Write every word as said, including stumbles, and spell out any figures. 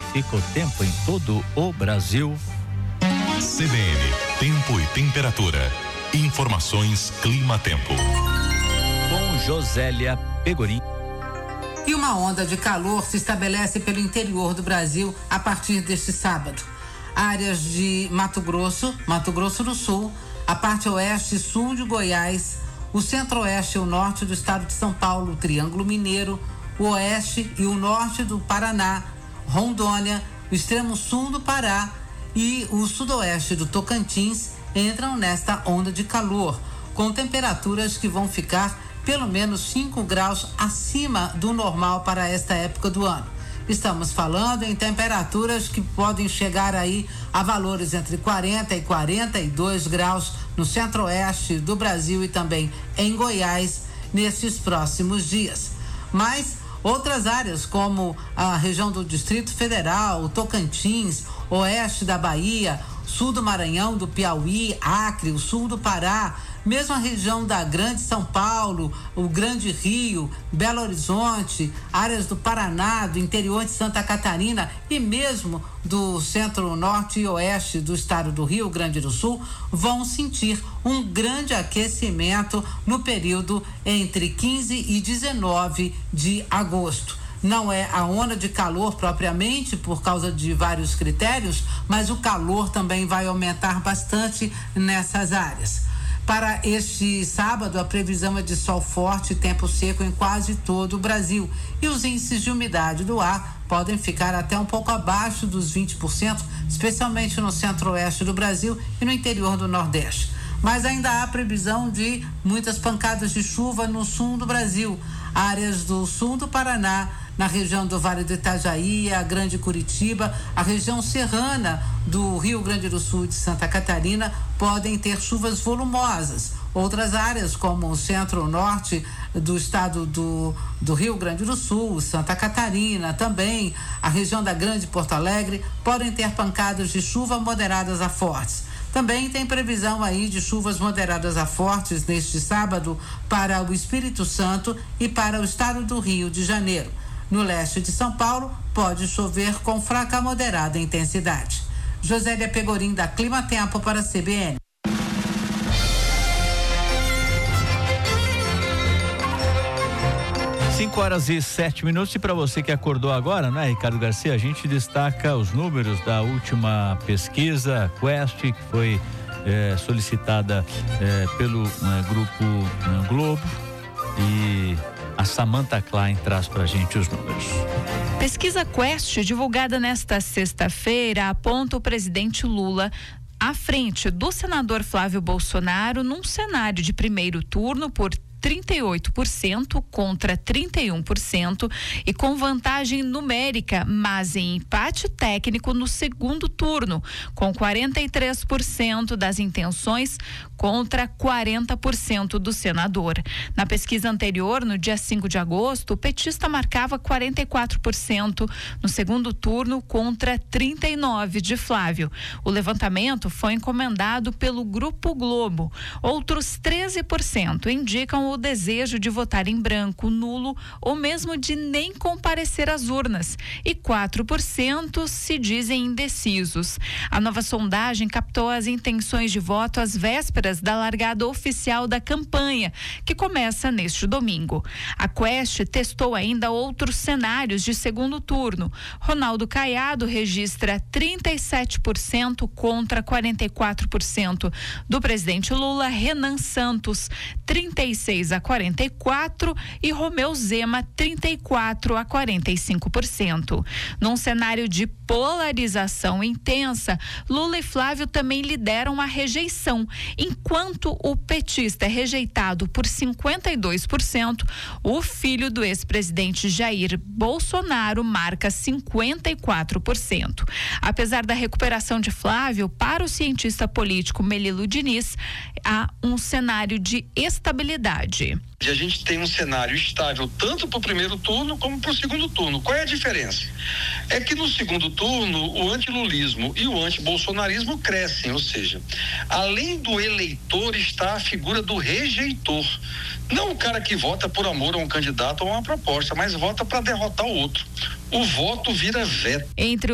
fica o tempo em todo o Brasil. C B N, tempo e temperatura. Informações Clima-Tempo. Com Josélia Pegorim. E uma onda de calor se estabelece pelo interior do Brasil a partir deste sábado. Áreas de Mato Grosso, Mato Grosso do Sul, a parte oeste e sul de Goiás, o centro-oeste e o norte do estado de São Paulo, o Triângulo Mineiro, o oeste e o norte do Paraná, Rondônia, o extremo sul do Pará e o sudoeste do Tocantins entram nesta onda de calor, com temperaturas que vão ficar pelo menos cinco graus acima do normal para esta época do ano. Estamos falando em temperaturas que podem chegar aí a valores entre quarenta e quarenta e dois graus no centro-oeste do Brasil e também em Goiás nesses próximos dias. Mas outras áreas como a região do Distrito Federal, o Tocantins, oeste da Bahia, sul do Maranhão, do Piauí, Acre, o sul do Pará, mesmo a região da Grande São Paulo, o Grande Rio, Belo Horizonte, áreas do Paraná, do interior de Santa Catarina e mesmo do centro-norte e oeste do estado do Rio Grande do Sul vão sentir um grande aquecimento no período entre quinze e dezenove de agosto. Não é a onda de calor propriamente por causa de vários critérios, mas o calor também vai aumentar bastante nessas áreas. Para este sábado, a previsão é de sol forte e tempo seco em quase todo o Brasil. E os índices de umidade do ar podem ficar até um pouco abaixo dos vinte por cento, especialmente no centro-oeste do Brasil e no interior do Nordeste. Mas ainda há previsão de muitas pancadas de chuva no sul do Brasil, áreas do sul do Paraná, na região do Vale do Itajaí, a Grande Curitiba, a região serrana do Rio Grande do Sul e de Santa Catarina podem ter chuvas volumosas. Outras áreas, como o centro-norte do estado do, do Rio Grande do Sul, Santa Catarina, também a região da Grande Porto Alegre, podem ter pancadas de chuva moderadas a fortes. Também tem previsão aí de chuvas moderadas a fortes neste sábado para o Espírito Santo e para o estado do Rio de Janeiro. No leste de São Paulo, pode chover com fraca a moderada intensidade. Josélia Pegorim, da Clima-Tempo para a C B N. cinco horas e sete minutos, e para você que acordou agora, né, Ricardo Garcia, a gente destaca os números da última pesquisa Quest, que foi eh, solicitada eh, pelo eh, Grupo eh, Globo, e a Samantha Klein traz pra gente os números. Pesquisa Quest, divulgada nesta sexta-feira, aponta o presidente Lula à frente do senador Flávio Bolsonaro num cenário de primeiro turno por trinta e oito por cento contra trinta e um por cento e com vantagem numérica, mas em empate técnico no segundo turno, com quarenta e três por cento das intenções contra quarenta por cento do senador. Na pesquisa anterior, no dia cinco de agosto, o petista marcava quarenta e quatro por cento no segundo turno contra trinta e nove por cento de Flávio. O levantamento foi encomendado pelo Grupo Globo. Outros treze por cento indicam o desejo de votar em branco, nulo ou mesmo de nem comparecer às urnas, e quatro por cento se dizem indecisos. A nova sondagem captou as intenções de voto às vésperas da largada oficial da campanha, que começa neste domingo. A Quest testou ainda outros cenários de segundo turno. Ronaldo Caiado registra trinta e sete por cento contra quarenta e quatro por cento do presidente Lula, Renan Santos trinta e seis a quarenta e quatro e Romeu Zema trinta e quatro a quarenta e cinco por cento. Num cenário de polarização intensa, Lula e Flávio também lideram a rejeição. Enquanto o petista é rejeitado por cinquenta e dois por cento, o filho do ex-presidente Jair Bolsonaro marca cinquenta e quatro por cento. Apesar da recuperação de Flávio, para o cientista político Melilo Diniz, há um cenário de estabilidade. A gente tem um cenário estável tanto para o primeiro turno como para o segundo turno. Qual é a diferença? É que no segundo turno o antilulismo e o antibolsonarismo crescem, ou seja, além do eleitor está a figura do rejeitor. Não o cara que vota por amor a um candidato ou a uma proposta, mas vota para derrotar o outro. O voto vira veto. Entre